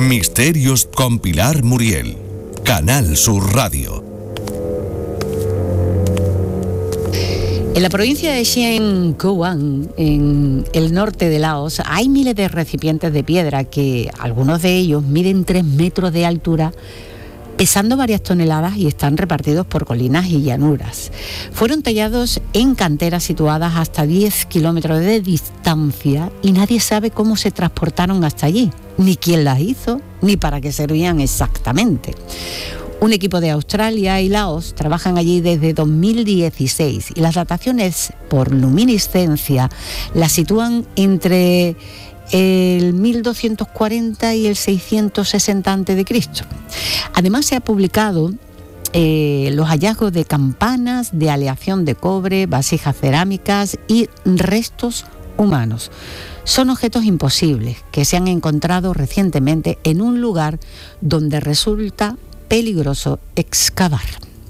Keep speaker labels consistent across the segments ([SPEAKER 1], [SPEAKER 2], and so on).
[SPEAKER 1] Misterios con Pilar Muriel. Canal Sur Radio.
[SPEAKER 2] En la provincia de Xieng Khouang, en el norte de Laos, hay miles de recipientes de piedra que algunos de ellos miden 3 metros de altura, pesando varias toneladas, y están repartidos por colinas y llanuras. Fueron tallados en canteras situadas hasta 10 kilómetros de distancia y nadie sabe cómo se transportaron hasta allí, ni quién las hizo, ni para qué servían exactamente. Un equipo de Australia y Laos trabajan allí desde 2016 y las dataciones por luminiscencia las sitúan entre el 1240 y el 660 a.C. Además se ha publicado los hallazgos de campanas, de aleación de cobre, vasijas cerámicas y restos humanos. Son objetos imposibles que se han encontrado recientemente en un lugar donde resulta peligroso excavar.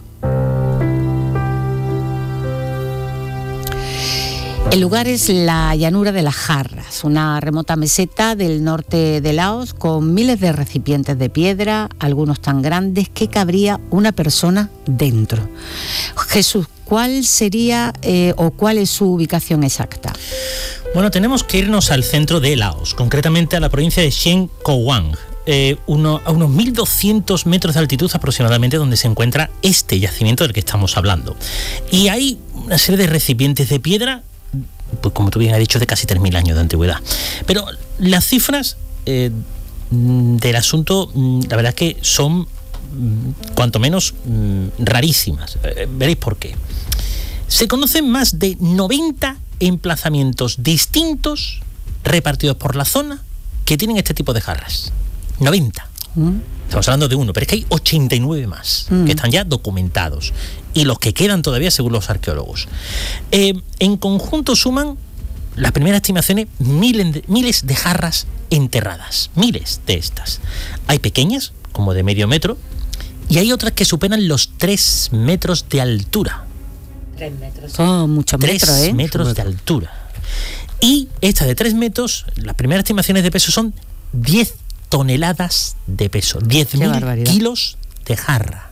[SPEAKER 2] El lugar es la llanura de las Jarras, una remota meseta del norte de Laos con miles de recipientes de piedra, algunos tan grandes que cabría una persona dentro. Jesús, ¿cuál sería o cuál es su ubicación exacta?
[SPEAKER 3] Bueno, tenemos que irnos al centro de Laos, concretamente a la provincia de Xieng Khouang. A unos 1.200 metros de altitud aproximadamente, donde se encuentra este yacimiento del que estamos hablando. Y hay una serie de recipientes de piedra, pues como tú bien has dicho, de casi 3.000 años de antigüedad. Pero las cifras del asunto, la verdad es que son cuanto menos rarísimas. Veréis por qué. Se conocen más de 90 emplazamientos distintos repartidos por la zona que tienen este tipo de jarras. 90. Estamos hablando de uno, pero es que hay 89 más que están ya documentados, y los que quedan todavía según los arqueólogos. En conjunto suman, las primeras estimaciones, miles de jarras enterradas, miles de estas. Hay pequeñas, como de medio metro, y hay otras que superan los 3 metros de altura.
[SPEAKER 2] 3 metros. Oh, muchos metros,
[SPEAKER 3] 3 metros de altura. Y esta de 3 metros, las primeras estimaciones de peso son 10 toneladas de peso, 10.000 kilos de jarra.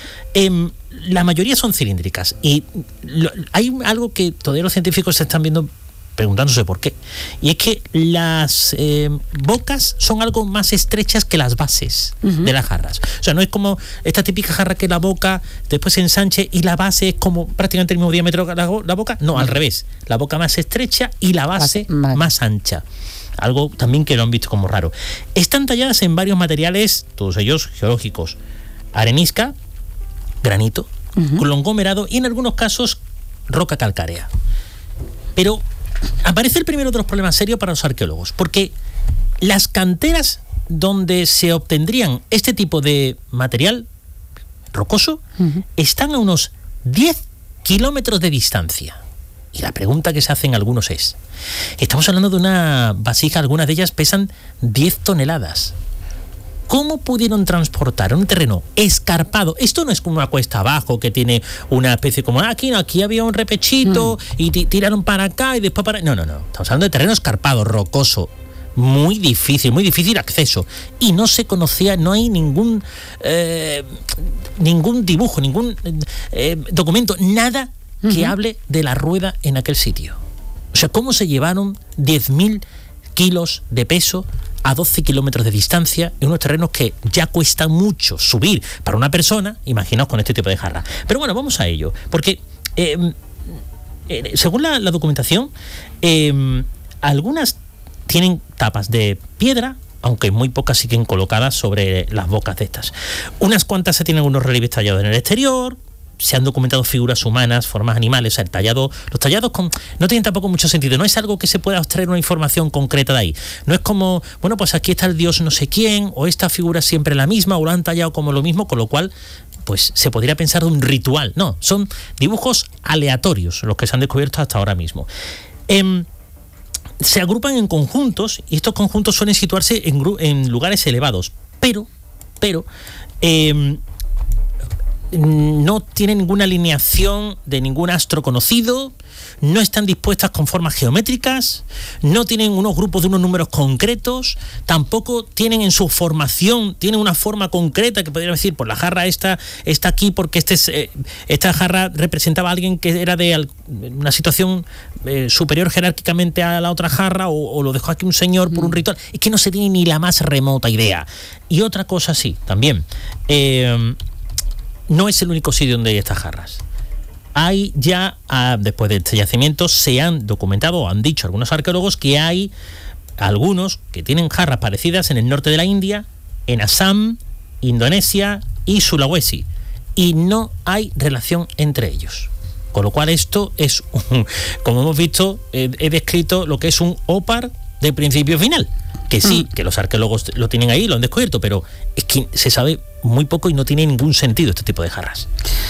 [SPEAKER 3] La mayoría son cilíndricas, y hay algo que todavía los científicos se están viendo, preguntándose por qué, y es que las bocas son algo más estrechas que las bases de las jarras. O sea, no es como esta típica jarra que la boca después se ensanche y la base es como prácticamente el mismo diámetro que la boca. No, al revés, la boca más estrecha y la base más ancha. Algo también que lo han visto como raro. Están talladas en varios materiales, todos ellos geológicos: arenisca, granito, conglomerado y en algunos casos roca calcárea. Pero aparece el primero de los problemas serios para los arqueólogos, porque las canteras donde se obtendrían este tipo de material rocoso están a unos 10 kilómetros de distancia. Y la pregunta que se hacen algunos es, estamos hablando de una vasija, algunas de ellas pesan 10 toneladas. ¿Cómo pudieron transportar un terreno escarpado? Esto no es como una cuesta abajo que tiene una especie como, aquí había un repechito y tiraron para acá y después para... No. Estamos hablando de terreno escarpado, rocoso, muy difícil acceso. Y no se conocía, no hay ningún dibujo, ningún documento, nada que hable de la rueda en aquel sitio. O sea, ¿cómo se llevaron 10.000 kilos de peso a 12 kilómetros de distancia en unos terrenos que ya cuesta mucho subir para una persona? Imaginaos con este tipo de jarra. Pero bueno, vamos a ello, porque según la documentación, algunas tienen tapas de piedra, aunque muy pocas siguen colocadas sobre las bocas de estas. Unas cuantas se tienen unos relieves tallados en el exterior. Se han documentado figuras humanas, formas animales. O sea, los tallados no tienen tampoco mucho sentido. No es algo que se pueda extraer una información concreta de ahí. No es como, bueno, pues aquí está el dios no sé quién, o esta figura es siempre la misma, o lo han tallado como lo mismo, con lo cual pues se podría pensar de un ritual. No, son dibujos aleatorios los que se han descubierto hasta ahora mismo. Se agrupan en conjuntos, y estos conjuntos suelen situarse en lugares elevados, pero no tienen ninguna alineación de ningún astro conocido, no están dispuestas con formas geométricas, no tienen unos grupos de unos números concretos, tampoco tienen en su formación, tienen una forma concreta que podría decir, pues la jarra esta está aquí porque esta jarra representaba a alguien que era de una situación superior jerárquicamente a la otra jarra, o lo dejó aquí un señor por un ritual. Es que no se tiene ni la más remota idea. Y otra cosa sí, también, no es el único sitio donde hay estas jarras. Hay ya, después de este yacimiento, se han documentado, o han dicho algunos arqueólogos, que hay algunos que tienen jarras parecidas en el norte de la India, en Assam, Indonesia y Sulawesi, y no hay relación entre ellos. Con lo cual esto es, como hemos visto, he descrito lo que es un OPAR de principio a final. Que sí, que los arqueólogos lo tienen ahí, lo han descubierto, pero es que se sabe muy poco y no tiene ningún sentido este tipo de jarras.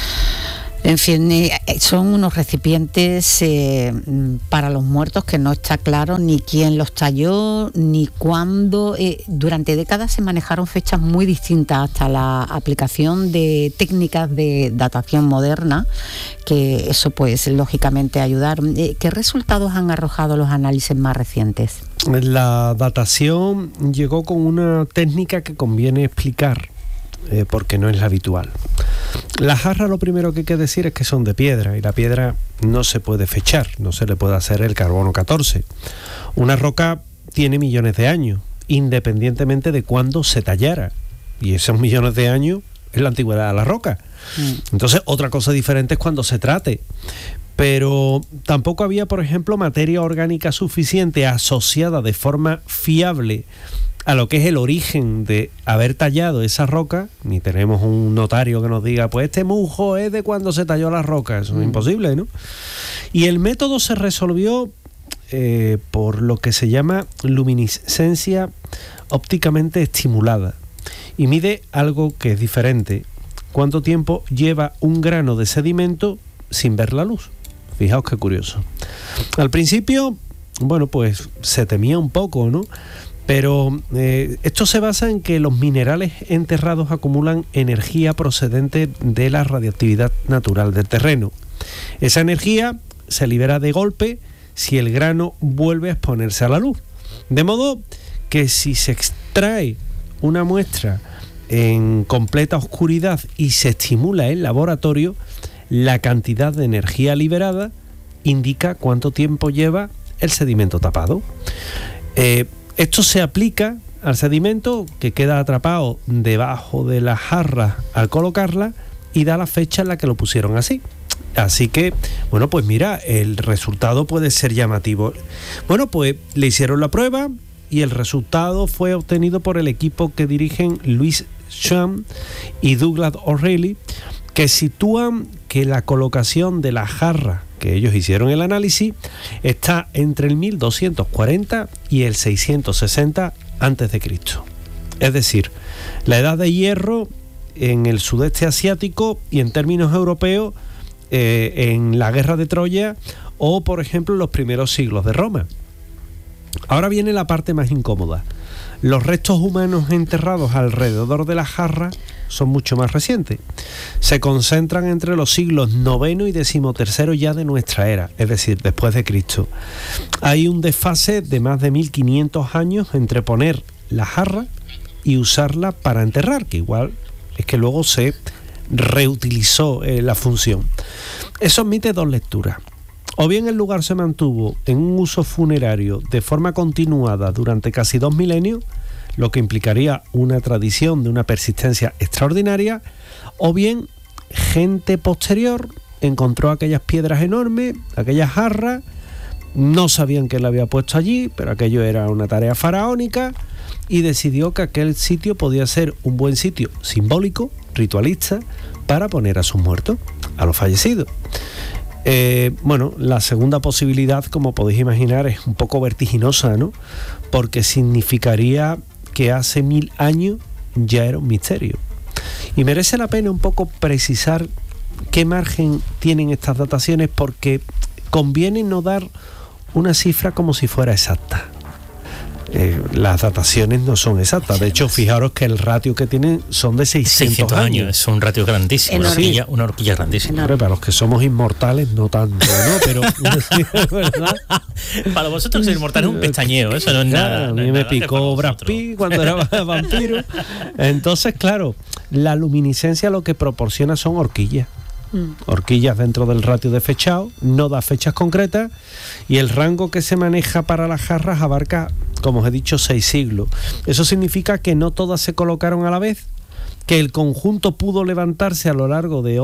[SPEAKER 2] En fin, son unos recipientes para los muertos que no está claro ni quién los talló, ni cuándo. Durante décadas se manejaron fechas muy distintas hasta la aplicación de técnicas de datación moderna, que eso pues lógicamente ayudaron. ¿Qué resultados han arrojado los análisis más recientes?
[SPEAKER 4] La datación llegó con una técnica que conviene explicar, porque no es la habitual. Las jarras, lo primero que hay que decir es que son de piedra, y la piedra no se puede fechar, no se le puede hacer el carbono 14. Una roca tiene millones de años, independientemente de cuándo se tallara, y esos millones de años es la antigüedad de la roca. Entonces, otra cosa diferente es cuando se trate. Pero tampoco había, por ejemplo, materia orgánica suficiente asociada de forma fiable a lo que es el origen de haber tallado esa roca. Ni tenemos un notario que nos diga, pues este musgo es de cuando se talló la roca. Eso es imposible, ¿no? Y el método se resolvió por lo que se llama luminiscencia ópticamente estimulada, y mide algo que es diferente: cuánto tiempo lleva un grano de sedimento sin ver la luz. Fijaos qué curioso. Al principio, bueno, pues se temía un poco, ¿no? Pero esto se basa en que los minerales enterrados acumulan energía procedente de la radioactividad natural del terreno. Esa energía se libera de golpe si el grano vuelve a exponerse a la luz. De modo que si se extrae una muestra en completa oscuridad y se estimula el laboratorio, la cantidad de energía liberada indica cuánto tiempo lleva el sedimento tapado. Esto se aplica al sedimento que queda atrapado debajo de la jarra al colocarla y da la fecha en la que lo pusieron así. Así que, bueno, pues mira, el resultado puede ser llamativo. Bueno, pues le hicieron la prueba y el resultado fue obtenido por el equipo que dirigen Louis Schramm y Douglas O'Reilly, que sitúan que la colocación de la jarra que ellos hicieron el análisis está entre el 1240 y el 660 a.C. Es decir, la edad de hierro en el sudeste asiático y en términos europeos en la guerra de Troya, o por ejemplo en los primeros siglos de Roma. Ahora viene la parte más incómoda. Los restos humanos enterrados alrededor de la jarra son mucho más recientes. Se concentran entre los siglos IX y XIII ya de nuestra era, es decir, después de Cristo. Hay un desfase de más de 1500 años entre poner la jarra y usarla para enterrar, que igual es que luego se reutilizó la función. Eso admite dos lecturas. O bien el lugar se mantuvo en un uso funerario de forma continuada durante casi 2 milenios, lo que implicaría una tradición de una persistencia extraordinaria, o bien gente posterior encontró aquellas piedras enormes, aquellas jarras, no sabían quién la había puesto allí, pero aquello era una tarea faraónica, y decidió que aquel sitio podía ser un buen sitio simbólico, ritualista, para poner a sus muertos, a los fallecidos. Bueno, la segunda posibilidad, como podéis imaginar, es un poco vertiginosa, ¿no? Porque significaría que hace 1000 años ya era un misterio. Y merece la pena un poco precisar qué margen tienen estas dataciones, porque conviene no dar una cifra como si fuera exacta. las dataciones no son exactas. De hecho, fijaros que el ratio que tienen son de 600 años.
[SPEAKER 3] Es un ratio grandísimo, una horquilla grandísima.
[SPEAKER 4] Hombre, para los que somos inmortales, no tanto, ¿no? Pero, ¿verdad?
[SPEAKER 3] Para vosotros ser inmortal es un pestañeo, eso no es nada.
[SPEAKER 4] A mí me picó Brad Pitt cuando era vampiro. Entonces, claro, la luminiscencia lo que proporciona son horquillas. Horquillas dentro del ratio de fechado, no da fechas concretas, y el rango que se maneja para las jarras abarca, como os he dicho, 6 siglos. Eso significa que no todas se colocaron a la vez, que el conjunto pudo levantarse a lo largo de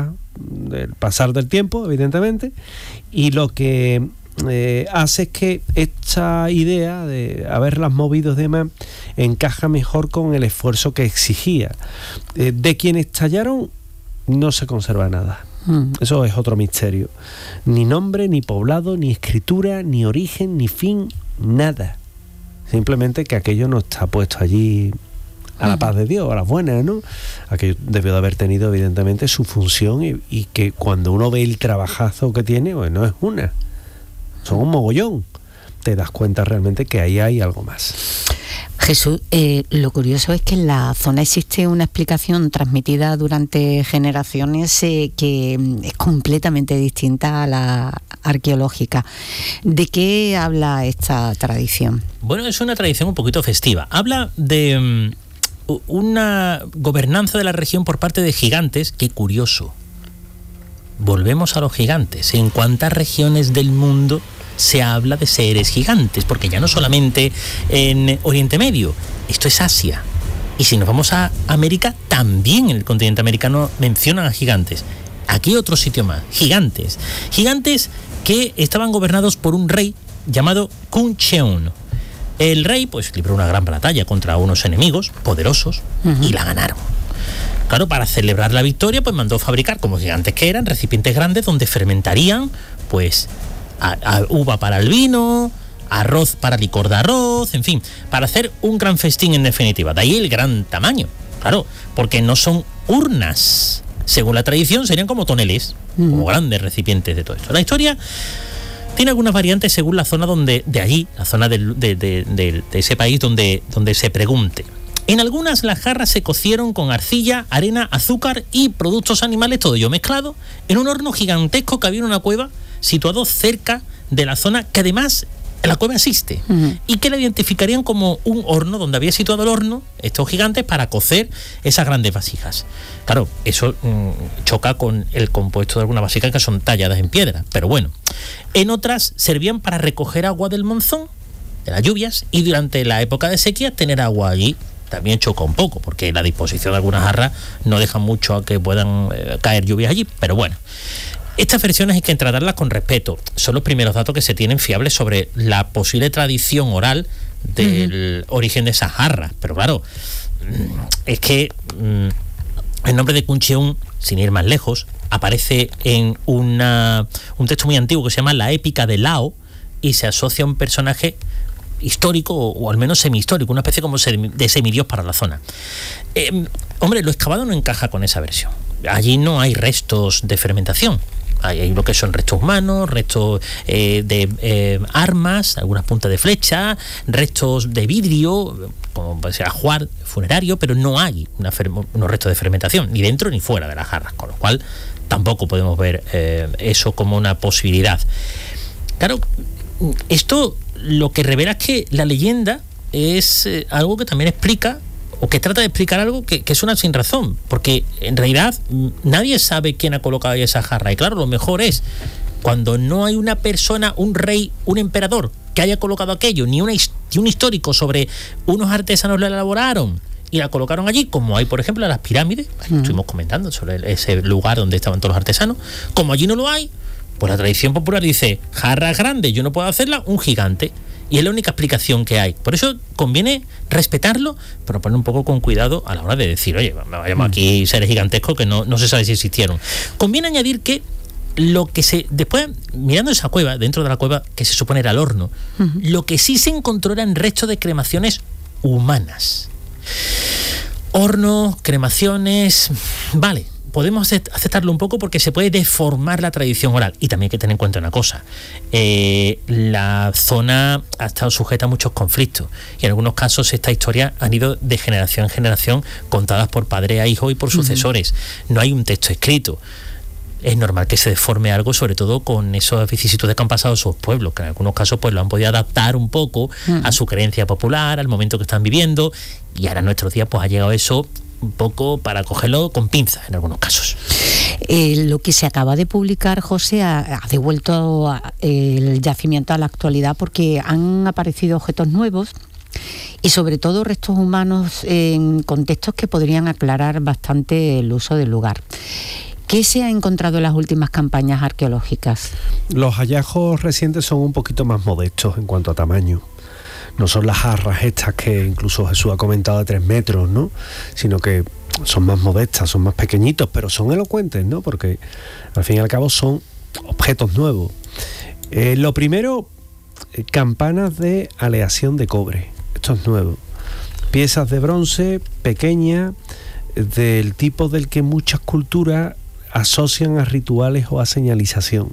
[SPEAKER 4] del pasar del tiempo, evidentemente, y lo que hace es que esta idea de haberlas movido y demás encaja mejor con el esfuerzo que exigía. De quienes tallaron no se conserva nada. Eso es otro misterio. Ni nombre, ni poblado, ni escritura, ni origen, ni fin, nada. Simplemente que aquello no está puesto allí a la paz de Dios, a las buenas, ¿no? Aquello debió de haber tenido evidentemente su función, y que cuando uno ve el trabajazo que tiene, pues no es una, son un mogollón. Te das cuenta realmente que ahí hay algo más.
[SPEAKER 2] Jesús, lo curioso es que en la zona existe una explicación transmitida durante generaciones que es completamente distinta a la arqueológica. ¿De qué habla esta tradición?
[SPEAKER 3] Bueno, es una tradición un poquito festiva. Habla de una gobernanza de la región por parte de gigantes. Qué curioso. Volvemos a los gigantes. ¿En cuántas regiones del mundo se habla de seres gigantes? Porque ya no solamente en Oriente Medio, esto es Asia. Y si nos vamos a América, también en el continente americano mencionan a gigantes. Aquí otro sitio más, gigantes. Gigantes que estaban gobernados por un rey llamado Kun Cheun. El rey pues libró una gran batalla contra unos enemigos poderosos y la ganaron. Claro, para celebrar la victoria pues mandó fabricar, como gigantes que eran, recipientes grandes donde fermentarían pues uva para el vino, arroz para licor de arroz, en fin, para hacer un gran festín en definitiva. De ahí el gran tamaño, claro, porque no son urnas. Según la tradición serían como toneles, como grandes recipientes de todo esto. La historia tiene algunas variantes según la zona la zona de ese país donde se pregunte. En algunas las jarras se cocieron con arcilla, arena, azúcar y productos animales, todo ello mezclado, en un horno gigantesco que había en una cueva situado cerca de la zona que además la cueva existe y que la identificarían como un horno donde había situado el horno estos gigantes para cocer esas grandes vasijas. Claro, eso choca con el compuesto de algunas vasijas que son talladas en piedra, pero bueno. En otras servían para recoger agua del monzón, de las lluvias, y durante la época de sequía tener agua allí. También choca un poco, porque la disposición de algunas jarras no deja mucho a que puedan caer lluvias allí, pero bueno. Estas versiones hay que tratarlas con respeto. Son los primeros datos que se tienen fiables sobre la posible tradición oral del origen de esas jarras. Pero claro, es que el nombre de Kun Cheun, sin ir más lejos, aparece en un texto muy antiguo que se llama La Épica de Lao, y se asocia a un personaje histórico, o al menos semi-histórico, una especie como de semidios para la zona. Hombre, lo excavado no encaja con esa versión. Allí no hay restos de fermentación. Hay lo que son restos humanos, restos de armas, algunas puntas de flecha, restos de vidrio, como puede ser ajuar funerario, pero no hay unos restos de fermentación, ni dentro ni fuera de las jarras, con lo cual tampoco podemos ver eso como una posibilidad. Claro, esto lo que revela es que la leyenda es algo que también explica, o que trata de explicar algo que suena sin razón, porque en realidad nadie sabe quién ha colocado ahí esa jarra. Y claro, lo mejor es cuando no hay una persona, un rey, un emperador que haya colocado aquello, ni un histórico sobre unos artesanos la elaboraron y la colocaron allí, como hay por ejemplo en las pirámides. Estuvimos comentando sobre ese lugar donde estaban todos los artesanos. Como allí no lo hay, pues la tradición popular dice: jarras grandes, yo no puedo hacerla, un gigante. Y es la única explicación que hay. Por eso conviene respetarlo, pero poner un poco con cuidado a la hora de decir: oye, vayamos aquí seres gigantescos que no se sabe si existieron. Conviene añadir que lo que después, mirando esa cueva, dentro de la cueva que se supone era el horno, lo que sí se encontró eran restos de cremaciones humanas. Hornos, cremaciones, vale, podemos aceptarlo un poco porque se puede deformar la tradición oral. Y también hay que tener en cuenta una cosa, la zona ha estado sujeta a muchos conflictos y en algunos casos estas historias han ido de generación en generación contadas por padre a hijo y por sucesores. No hay un texto escrito. Es normal que se deforme algo, sobre todo con esas vicisitudes que han pasado sus pueblos, que en algunos casos pues lo han podido adaptar un poco a su creencia popular, al momento que están viviendo, y ahora en nuestros días pues ha llegado eso un poco para cogerlo con pinzas en algunos casos.
[SPEAKER 2] Lo que se acaba de publicar, José, ha devuelto el yacimiento a la actualidad porque han aparecido objetos nuevos y sobre todo restos humanos en contextos que podrían aclarar bastante el uso del lugar. ¿Qué se ha encontrado en las últimas campañas arqueológicas?
[SPEAKER 4] Los hallazgos recientes son un poquito más modestos en cuanto a tamaño. No son las jarras estas que incluso Jesús ha comentado de 3 metros, ¿no? Sino que son más modestas, son más pequeñitos, pero son elocuentes, ¿no? Porque al fin y al cabo son objetos nuevos. Lo primero, campanas de aleación de cobre. Esto es nuevo. Piezas de bronce pequeñas, del tipo del que muchas culturas asocian a rituales o a señalización.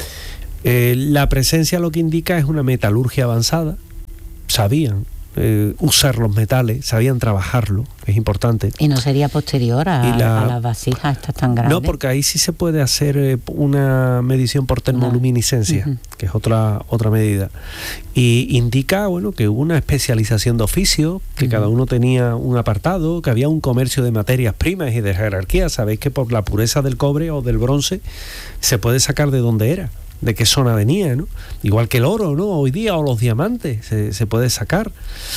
[SPEAKER 4] La presencia lo que indica es una metalurgia avanzada. Sabían usar los metales, sabían trabajarlo, es importante.
[SPEAKER 2] ¿Y no sería posterior a las vasijas estas tan grandes?
[SPEAKER 4] No, porque ahí sí se puede hacer una medición por termoluminiscencia, que es otra medida. Y indica, bueno, que hubo una especialización de oficio, que cada uno tenía un apartado, que había un comercio de materias primas y de jerarquía. Sabéis que por la pureza del cobre o del bronce se puede sacar de dónde era, de qué zona venía, ¿no? Igual que el oro, ¿no? Hoy día, o los diamantes, se puede sacar.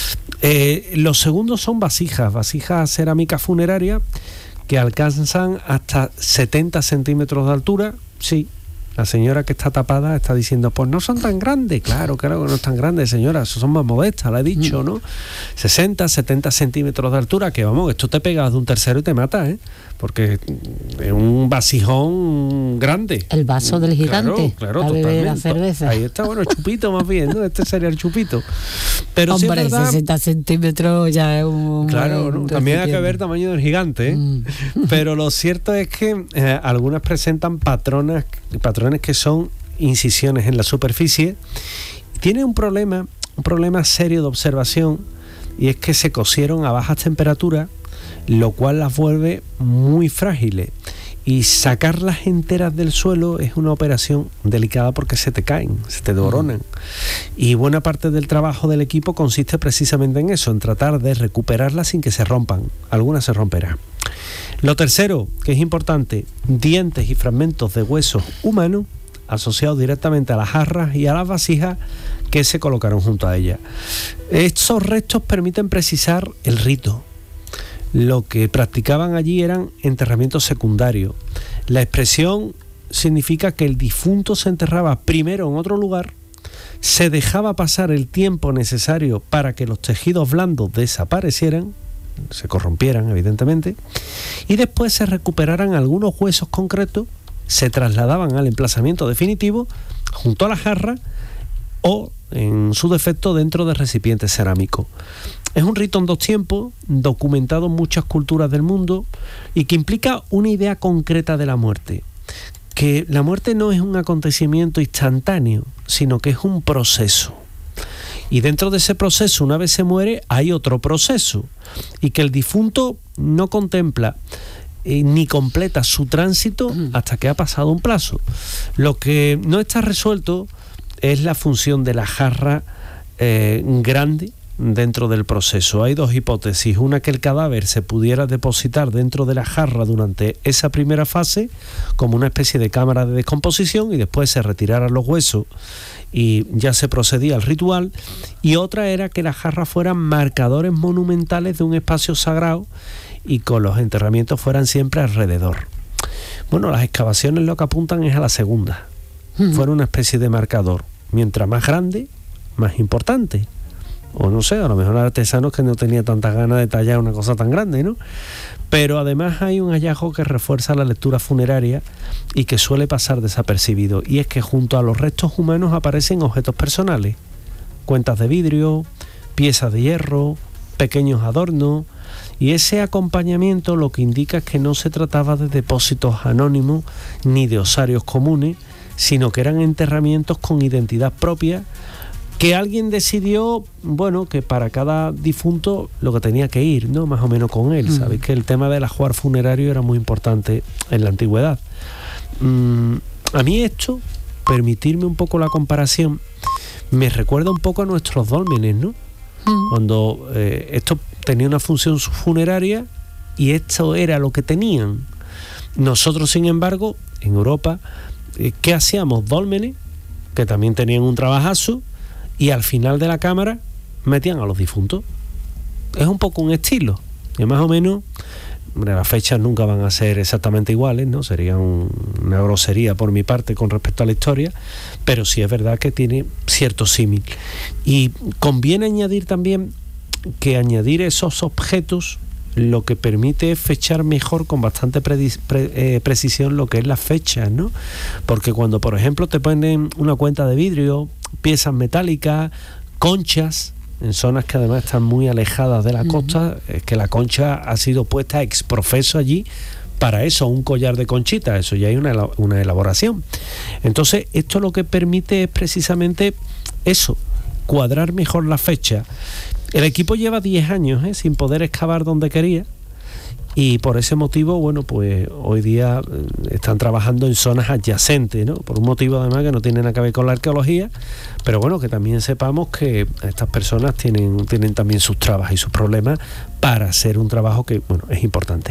[SPEAKER 4] Los segundos son vasijas cerámicas funerarias que alcanzan hasta 70 centímetros de altura. Sí, la señora que está tapada está diciendo, pues no son tan grandes. Claro que no es tan grandes, señora, son más modestas, la he dicho, ¿no? 60, 70 centímetros de altura, que vamos, esto te pegas de un tercero y te mata, ¿eh? Porque es un vasijón grande.
[SPEAKER 2] El vaso del gigante.
[SPEAKER 4] Claro,
[SPEAKER 2] a beber
[SPEAKER 4] totalmente.
[SPEAKER 2] la cerveza.
[SPEAKER 4] Ahí está, bueno, el chupito más bien, ¿no? Este sería el chupito. Pero
[SPEAKER 2] hombre,
[SPEAKER 4] sí es verdad,
[SPEAKER 2] 60 centímetros ya es un...
[SPEAKER 4] Claro, ¿no? También hay que ver tamaño del gigante, ¿eh? Pero lo cierto es que algunas presentan patrones que son incisiones en la superficie. Tiene un problema serio de observación, y es que se cocieron a bajas temperaturas, lo cual las vuelve muy frágiles, y sacarlas enteras del suelo es una operación delicada porque se te caen, se te desboronan. Y buena parte del trabajo del equipo consiste precisamente en eso, en tratar de recuperarlas sin que se rompan. Algunas se romperán. Lo tercero, que es importante, dientes y fragmentos de huesos humanos asociados directamente a las jarras y a las vasijas que se colocaron junto a ellas. Estos restos permiten precisar el rito. Lo que practicaban allí eran enterramientos secundarios. La expresión significa que el difunto se enterraba primero en otro lugar, se dejaba pasar el tiempo necesario para que los tejidos blandos desaparecieran, se corrompieran evidentemente, y después se recuperaran algunos huesos concretos, se trasladaban al emplazamiento definitivo junto a la jarra o, en su defecto, dentro de recipientes cerámicos. Es un rito en 2 tiempos, documentado en muchas culturas del mundo, y que implica una idea concreta de la muerte. Que la muerte no es un acontecimiento instantáneo, sino que es un proceso. Y dentro de ese proceso, una vez se muere, hay otro proceso. Y que el difunto no contempla ni completa su tránsito hasta que ha pasado un plazo. Lo que no está resuelto es la función de la jarra grande dentro del proceso. Hay 2 hipótesis. Una, que el cadáver se pudiera depositar dentro de la jarra durante esa primera fase como una especie de cámara de descomposición, y después se retiraran los huesos y ya se procedía al ritual. Y otra era que las jarras fueran marcadores monumentales de un espacio sagrado y con los enterramientos fueran siempre alrededor. Bueno, las excavaciones lo que apuntan es a la segunda. Fuera una especie de marcador. Mientras más grande, más importante. O no sé, a lo mejor artesanos que no tenía tantas ganas de tallar una cosa tan grande, ¿no? Pero además hay un hallazgo que refuerza la lectura funeraria y que suele pasar desapercibido, y es que junto a los restos humanos aparecen objetos personales, cuentas de vidrio, piezas de hierro, pequeños adornos, Y ese acompañamiento lo que indica es que no se trataba de depósitos anónimos ni de osarios comunes, sino que eran enterramientos con identidad propia, que alguien decidió, bueno, que para cada difunto lo que tenía que ir, ¿no? Más o menos con él. Sabéis que el tema del ajuar funerario era muy importante en la antigüedad. A mí esto, permitirme un poco la comparación, me recuerda un poco a nuestros dólmenes, ¿no? Cuando esto tenía una función funeraria y esto era lo que tenían. Nosotros, sin embargo, en Europa, ¿qué hacíamos? Dólmenes, que también tenían un trabajazo, y al final de la cámara metían a los difuntos. Es un poco un estilo, y más o menos, las fechas nunca van a ser exactamente iguales, ¿no? Sería una grosería por mi parte con respecto a la historia, pero sí es verdad que tiene cierto símil. Y conviene añadir también que añadir esos objetos lo que permite es fechar mejor, con bastante precisión, lo que es las fechas, ¿no? Porque cuando, por ejemplo, te ponen una cuenta de vidrio, piezas metálicas, conchas, en zonas que además están muy alejadas de la costa, es que la concha ha sido puesta ex profeso allí para eso, un collar de conchita, eso ya hay una elaboración. Entonces, esto lo que permite es precisamente eso, cuadrar mejor la fecha. El equipo lleva 10 años sin poder excavar donde quería, y por ese motivo, bueno, pues hoy día están trabajando en zonas adyacentes, ¿no? Por un motivo además que no tiene nada que ver con la arqueología, pero bueno, que también sepamos que estas personas tienen también sus trabas y sus problemas para hacer un trabajo que, bueno, es importante.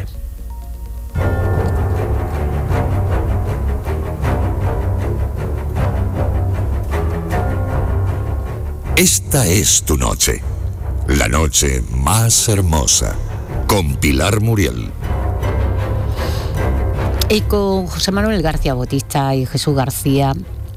[SPEAKER 1] Esta es tu noche, la noche más hermosa, con Pilar Muriel.
[SPEAKER 2] Y con José Manuel García Bautista y Jesús García,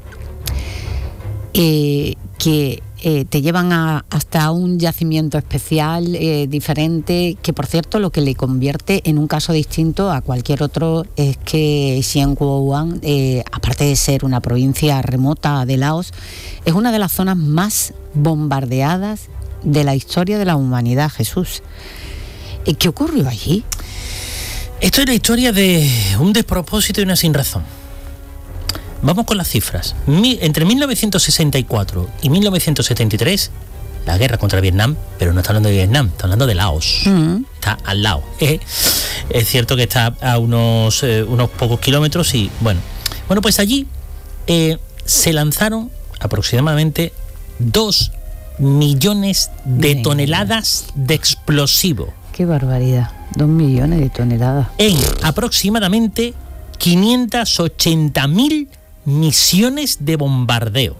[SPEAKER 2] que te llevan hasta un yacimiento especial, diferente, que por cierto lo que le convierte en un caso distinto a cualquier otro es que Xieng Kouan, aparte de ser una provincia remota de Laos, es una de las zonas más bombardeadas de la historia de la humanidad, Jesús. ¿Qué ocurrió allí?
[SPEAKER 3] Esto es la historia de un despropósito y una sin razón. Vamos con las cifras. Entre 1964 y 1973, la guerra contra Vietnam, pero no está hablando de Vietnam, está hablando de Laos. Está al lado. Es cierto que está a unos pocos kilómetros y bueno, pues allí se lanzaron aproximadamente 2 millones de toneladas de explosivo.
[SPEAKER 2] ¡Qué barbaridad! 2 millones de toneladas.
[SPEAKER 3] En aproximadamente 580.000 misiones de bombardeo.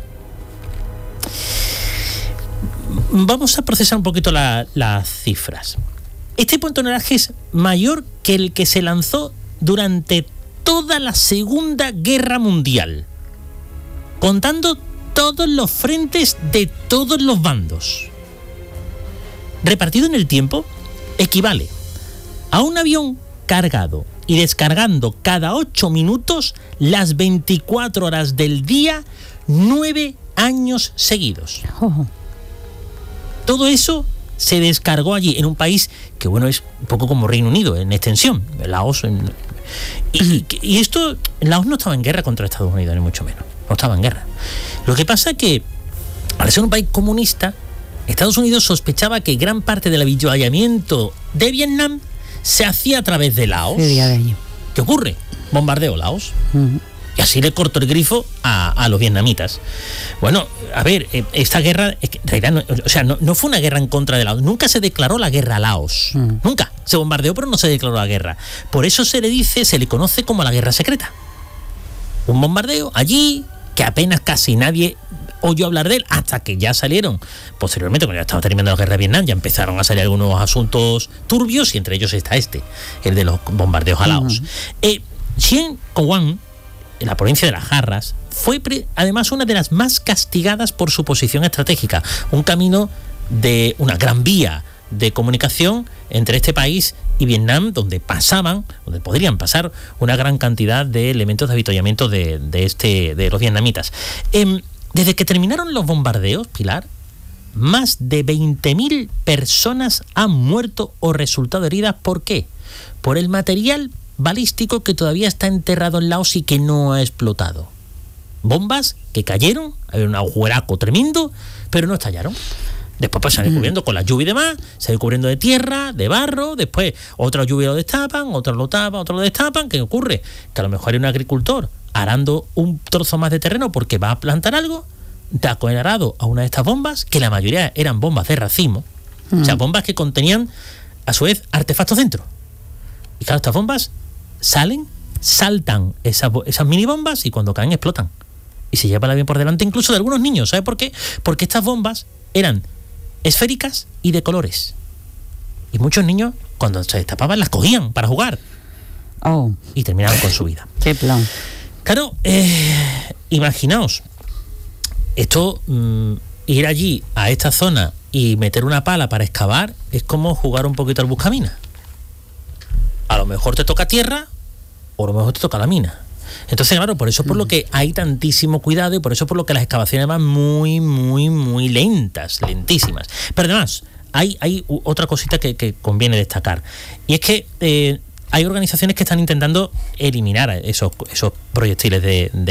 [SPEAKER 3] Vamos a procesar un poquito las cifras. Este tonelaje es mayor que el que se lanzó durante toda la Segunda Guerra Mundial, contando todos los frentes de todos los bandos. Repartido en el tiempo, equivale a un avión cargado y descargando cada 8 minutos las 24 horas del día, 9 años seguidos. Todo eso se descargó allí, en un país que, bueno, es un poco como Reino Unido en extensión, Laos. Y esto, Laos no estaba en guerra contra Estados Unidos, ni mucho menos. No estaba en guerra. Lo que pasa es que, al ser un país comunista, Estados Unidos sospechaba que gran parte del avituallamiento de Vietnam se hacía a través de Laos. ¿Qué ocurre? Bombardeo Laos. Y así le cortó el grifo a los vietnamitas. Bueno, a ver, esta guerra, en realidad, no fue una guerra en contra de Laos. Nunca se declaró la guerra a Laos. Nunca. Se bombardeó, pero no se declaró la guerra. Por eso se le conoce como la guerra secreta. Un bombardeo allí que apenas casi nadie oyó hablar de él, hasta que ya salieron posteriormente, cuando ya estaba terminando la guerra de Vietnam, ya empezaron a salir algunos asuntos turbios, y entre ellos está el de los bombardeos a Laos. Xieng Kouan, en la provincia de las Jarras, fue además una de las más castigadas por su posición estratégica, un camino de una gran vía de comunicación entre este país y Vietnam, donde podrían pasar una gran cantidad de elementos de avituallamiento de los vietnamitas. Desde que terminaron los bombardeos, Pilar, más de 20.000 personas han muerto o resultado heridas. ¿Por qué? Por el material balístico que todavía está enterrado en Laos y que no ha explotado. Bombas que cayeron, había un agujeraco tremendo, pero no estallaron. Después pues se han ido cubriendo con la lluvia y demás, se han ido cubriendo de tierra, de barro, después otra lluvia lo destapan, otra lo tapan, otro lo destapan. ¿Qué ocurre? Que a lo mejor hay un agricultor arando un trozo más de terreno porque va a plantar algo, da con el arado a una de estas bombas, que la mayoría eran bombas de racimo, o sea, bombas que contenían a su vez artefactos dentro. Y claro, estas bombas saltan esas mini bombas y cuando caen explotan. Y se lleva el avión por delante incluso de algunos niños. ¿Sabe por qué? Porque estas bombas eran esféricas y de colores. Y muchos niños, cuando se destapaban, las cogían para jugar.
[SPEAKER 2] Oh.
[SPEAKER 3] Y terminaban con su vida.
[SPEAKER 2] Qué plan.
[SPEAKER 3] Claro, imaginaos, esto, ir allí a esta zona y meter una pala para excavar es como jugar un poquito al buscamina. A lo mejor te toca tierra o a lo mejor te toca la mina. Entonces, claro, por eso es por lo que hay tantísimo cuidado y por eso es por lo que las excavaciones van muy, muy, muy lentísimas. Pero además, hay otra cosita que conviene destacar. Y es que hay organizaciones que están intentando eliminar esos proyectiles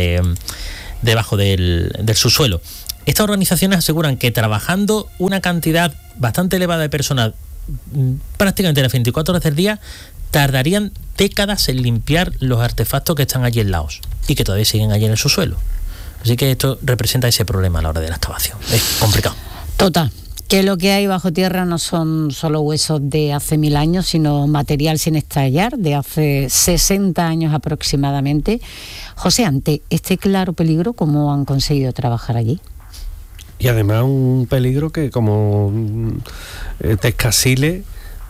[SPEAKER 3] debajo del subsuelo. Estas organizaciones aseguran que trabajando una cantidad bastante elevada de personas prácticamente las 24 horas del día, tardarían décadas en limpiar los artefactos que están allí en Laos y que todavía siguen allí en el subsuelo. Así que esto representa ese problema a la hora de la excavación. Es complicado.
[SPEAKER 2] Total. Que lo que hay bajo tierra no son solo huesos de hace 1000 años, sino material sin estallar de hace 60 años aproximadamente. José, ante este claro peligro, ¿cómo han conseguido trabajar allí?
[SPEAKER 4] Y además un peligro que como te escasile,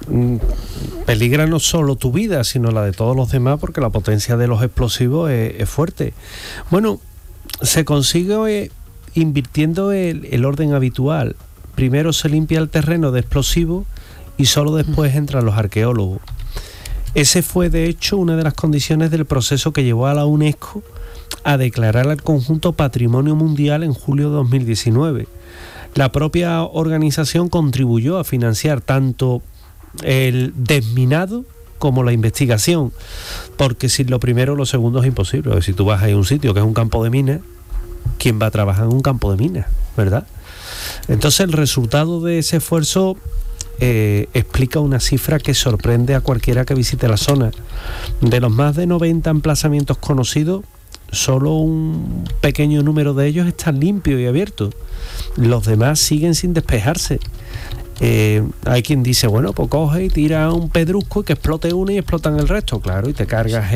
[SPEAKER 4] peligra no solo tu vida, sino la de todos los demás, porque la potencia de los explosivos es fuerte. Bueno, se consigue invirtiendo el orden habitual. Primero se limpia el terreno de explosivos y solo después entran los arqueólogos. Ese fue, de hecho, una de las condiciones del proceso que llevó a la UNESCO a declarar al conjunto Patrimonio Mundial en julio de 2019. La propia organización contribuyó a financiar tanto el desminado como la investigación, porque sin lo primero lo segundo es imposible. Si tú vas a un sitio que es un campo de minas, ¿quién va a trabajar en un campo de minas? ¿Verdad? Entonces el resultado de ese esfuerzo explica una cifra que sorprende a cualquiera que visite la zona. De los más de 90 emplazamientos conocidos, solo un pequeño número de ellos están limpios y abiertos. Los demás siguen sin despejarse. Hay quien dice, bueno, pues coge y tira un pedrusco y que explote uno y explotan el resto, claro, y te cargas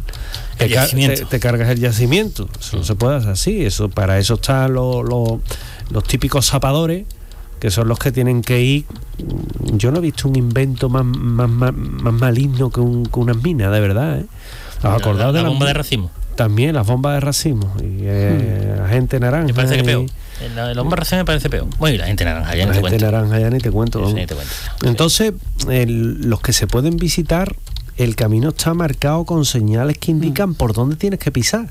[SPEAKER 4] te cargas el yacimiento. Eso no se puede hacer así. Eso, para eso están los típicos zapadores, que son los que tienen que ir. Yo no he visto un invento más maligno que unas minas, de verdad, ¿eh? ¿Os acordáis de la
[SPEAKER 3] bomba de racimo?
[SPEAKER 4] También las bombas de racimo y agente naranja.
[SPEAKER 3] Me parece que peor. La bomba de racimo me parece peor. Bueno, y la gente naranja ya
[SPEAKER 4] ni te cuento. Entonces, los que se pueden visitar, el camino está marcado con señales que indican por dónde tienes que pisar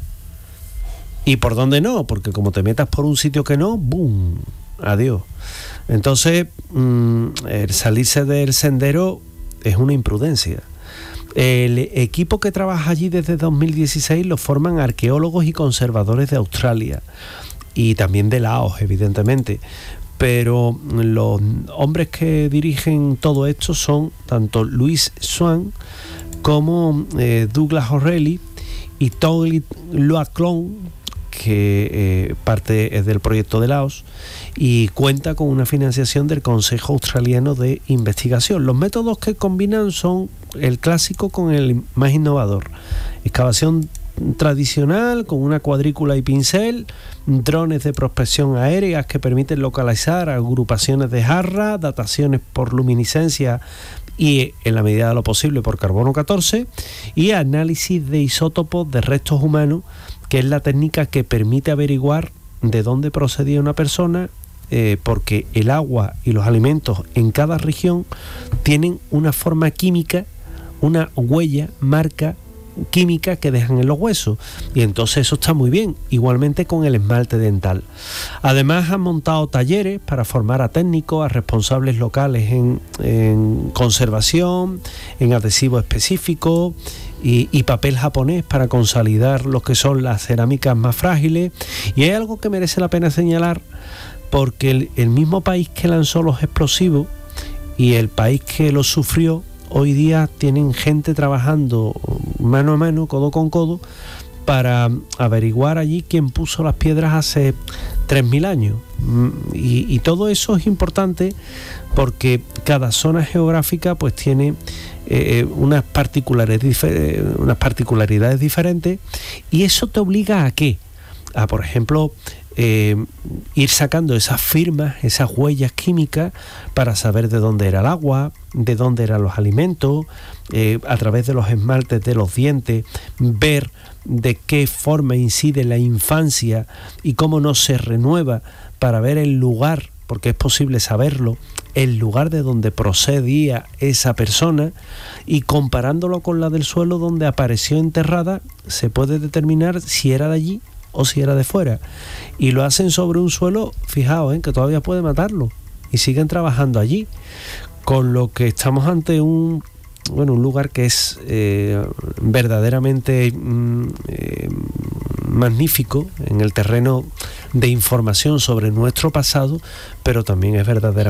[SPEAKER 4] y por dónde no, porque como te metas por un sitio que no, ¡boom!, adiós. Entonces, el salirse del sendero es una imprudencia. El equipo que trabaja allí desde 2016 lo forman arqueólogos y conservadores de Australia y también de Laos, evidentemente. Pero los hombres que dirigen todo esto son tanto Louis Swan como Douglas O'Reilly y Tony Loaclon, que parte es del proyecto de Laos y cuenta con una financiación del Consejo Australiano de Investigación. Los métodos que combinan son el clásico con el más innovador: excavación tradicional con una cuadrícula y pincel, drones de prospección aéreas que permiten localizar agrupaciones de jarras, dataciones por luminiscencia y, en la medida de lo posible, por carbono 14, y análisis de isótopos de restos humanos, que es la técnica que permite averiguar de dónde procedía una persona, porque el agua y los alimentos en cada región tienen una forma química, una huella, marca química que dejan en los huesos, y entonces eso está muy bien, igualmente con el esmalte dental. Además han montado talleres para formar a técnicos, a responsables locales en conservación, en adhesivo específico y papel japonés para consolidar lo que son las cerámicas más frágiles. Y hay algo que merece la pena señalar, porque el mismo país que lanzó los explosivos y el país que los sufrió, hoy día tienen gente trabajando mano a mano, codo con codo, para averiguar allí quién puso las piedras hace 3.000 años. Y todo eso es importante porque cada zona geográfica pues tiene unas particularidades diferentes, y eso te obliga a ¿qué? A, por ejemplo, ir sacando esas firmas, esas huellas químicas para saber de dónde era el agua, de dónde eran los alimentos, a través de los esmaltes de los dientes, ver de qué forma incide la infancia y cómo no se renueva, para ver el lugar, porque es posible saberlo, el lugar de donde procedía esa persona, y comparándolo con la del suelo donde apareció enterrada, se puede determinar si era de allí o si era de fuera. Y lo hacen sobre un suelo, fijaos, que todavía puede matarlo, y siguen trabajando allí, con lo que estamos ante un lugar que es verdaderamente magnífico en el terreno de información sobre nuestro pasado, pero también es verdaderamente